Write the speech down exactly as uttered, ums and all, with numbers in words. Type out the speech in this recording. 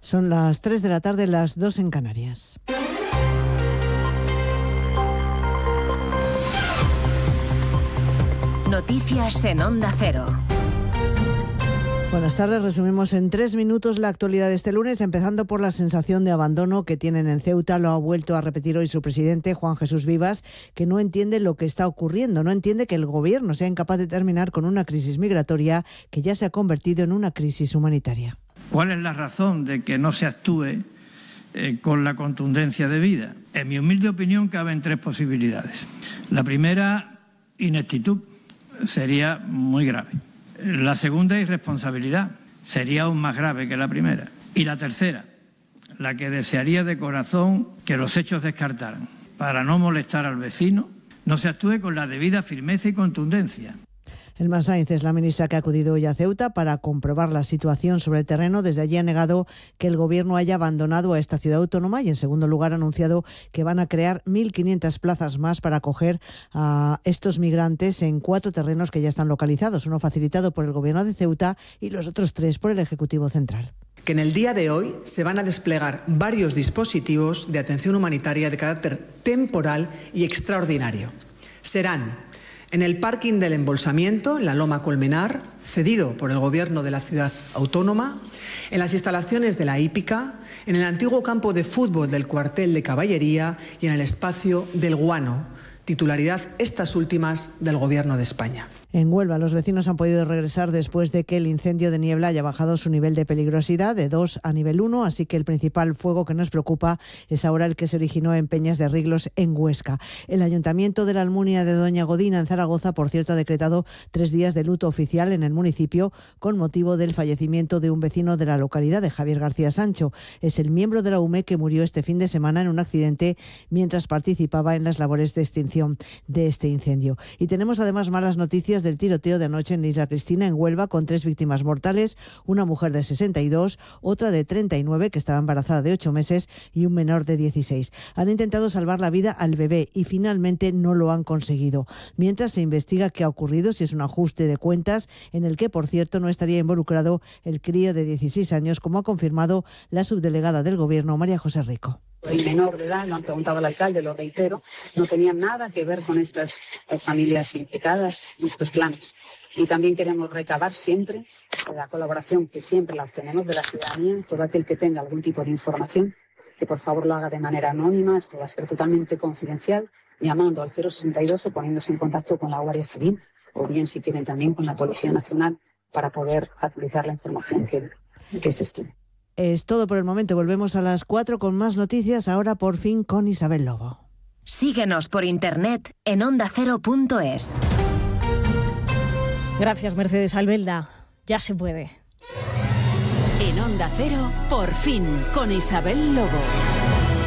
Son las tres de la tarde, las dos en Canarias. Noticias en Onda Cero. Buenas tardes, resumimos en tres minutos la actualidad de este lunes, empezando por la sensación de abandono que tienen en Ceuta. Lo ha vuelto a repetir hoy su presidente, Juan Jesús Vivas, que no entiende lo que está ocurriendo, no entiende que el gobierno sea incapaz de terminar con una crisis migratoria que ya se ha convertido en una crisis humanitaria. ¿Cuál es la razón de que no se actúe eh, con la contundencia debida? En mi humilde opinión caben tres posibilidades. La primera, ineptitud, sería muy grave. La segunda, irresponsabilidad, sería aún más grave que la primera. Y la tercera, la que desearía de corazón que los hechos descartaran. Para no molestar al vecino, no se actúe con la debida firmeza y contundencia. Elma Sainz es la ministra que ha acudido hoy a Ceuta para comprobar la situación sobre el terreno. Desde allí ha negado que el Gobierno haya abandonado a esta ciudad autónoma y, en segundo lugar, ha anunciado que van a crear mil quinientas plazas más para acoger a estos migrantes en cuatro terrenos que ya están localizados, uno facilitado por el Gobierno de Ceuta y los otros tres por el Ejecutivo Central. Que en el día de hoy se van a desplegar varios dispositivos de atención humanitaria de carácter temporal y extraordinario. Serán en el parking del embolsamiento, en la Loma Colmenar, cedido por el Gobierno de la ciudad autónoma, en las instalaciones de la hípica, en el antiguo campo de fútbol del cuartel de caballería y en el espacio del Guano, titularidad estas últimas del Gobierno de España. En Huelva, los vecinos han podido regresar después de que el incendio de Niebla haya bajado su nivel de peligrosidad de dos a nivel uno, así que el principal fuego que nos preocupa es ahora el que se originó en Peñas de Riglos, en Huesca. El Ayuntamiento de la Almunia de Doña Godina, en Zaragoza, por cierto, ha decretado tres días de luto oficial en el municipio con motivo del fallecimiento de un vecino de la localidad, de Javier García Sancho. Es el miembro de la U M E que murió este fin de semana en un accidente mientras participaba en las labores de extinción de este incendio. Y tenemos además malas noticias del tiroteo de anoche en Isla Cristina, en Huelva, con tres víctimas mortales, una mujer de sesenta y dos, otra de treinta y nueve que estaba embarazada de ocho meses y un menor de dieciséis. Han intentado salvar la vida al bebé y finalmente no lo han conseguido. Mientras se investiga qué ha ocurrido, si es un ajuste de cuentas en el que, por cierto, no estaría involucrado el crío de dieciséis años, como ha confirmado la subdelegada del Gobierno, María José Rico. El menor de edad, lo han preguntado al alcalde, lo reitero, no tenía nada que ver con estas familias implicadas en estos planes. Y también queremos recabar siempre la colaboración que siempre la obtenemos de la ciudadanía, todo aquel que tenga algún tipo de información, que por favor lo haga de manera anónima, esto va a ser totalmente confidencial, llamando al cero sesenta y dos o poniéndose en contacto con la Guardia Civil, o bien si quieren también con la Policía Nacional para poder facilitar la información que, que se estime. Es todo por el momento. Volvemos a las cuatro con más noticias, ahora por fin con Isabel Lobo. Síguenos por internet en onda cero punto es. Gracias, Mercedes Albelda. Ya se puede. En Onda Cero, por fin, con Isabel Lobo.